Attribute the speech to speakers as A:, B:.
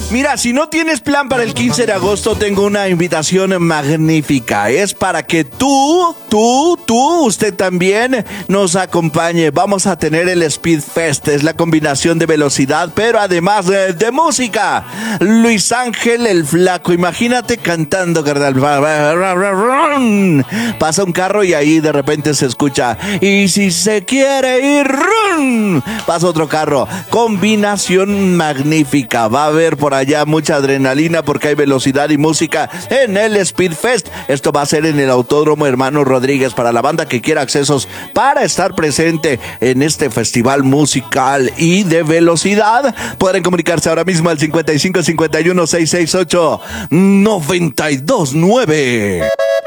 A: Mira, si no tienes plan para el 15 de agosto, tengo una invitación magnífica. Es para que usted también nos acompañe. Vamos a tener el Speed Fest. Es la combinación de velocidad, pero además de música. Luis Ángel el Flaco, imagínate cantando, carnal. Pasa un carro y ahí de repente se escucha: y si se quiere ir, pasa otro carro. Combinación magnífica. Va a haber por allá mucha adrenalina porque hay velocidad y música en el Speed Fest. Esto va a ser en el Autódromo Hermano Rodríguez. Para la banda que quiera accesos para estar presente en este festival musical y de velocidad, podrán comunicarse ahora mismo al 55 51 668 929.